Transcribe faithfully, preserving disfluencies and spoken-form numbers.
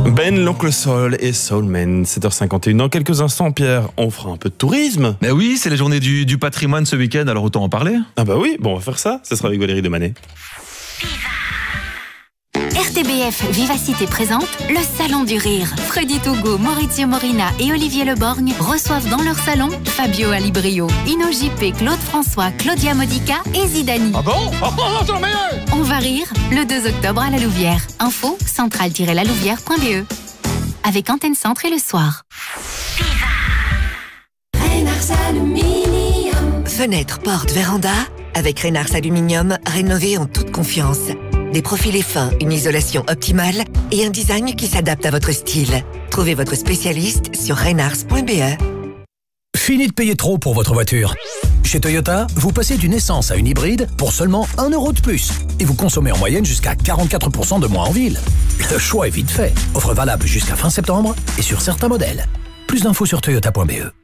Ben, l'oncle Sol et Soulman, sept heures cinquante et une. Dans quelques instants, Pierre, on fera un peu de tourisme. Mais oui, c'est la journée du, du patrimoine ce week-end, alors autant en parler. Ah bah oui, bon, on va faire ça. Ce sera avec Valérie de Manet. R T B F Vivacité présente le Salon du Rire. Freddy Togo, Maurizio Morina et Olivier Leborgne reçoivent dans leur salon Fabio Alibrio, Ino J P, Claude François, Claudia Modica et Zidani. Ah bon? Oh, oh, c'est le meilleur! On va rire le deux octobre à la Louvière. Info centrale tiret la louvière point b e. Avec Antenne Centre et le soir. Reynars Aluminium. Fenêtre, porte, véranda. Avec Reynars Aluminium, rénovez en toute confiance. Des profilés fins, une isolation optimale et un design qui s'adapte à votre style. Trouvez votre spécialiste sur reynars point b e. Fini de payer trop pour votre voiture. Chez Toyota, vous passez d'une essence à une hybride pour seulement un euro de plus. Et vous consommez en moyenne jusqu'à quarante-quatre pour cent de moins en ville. Le choix est vite fait. Offre valable jusqu'à fin septembre et sur certains modèles. Plus d'infos sur toyota point b e.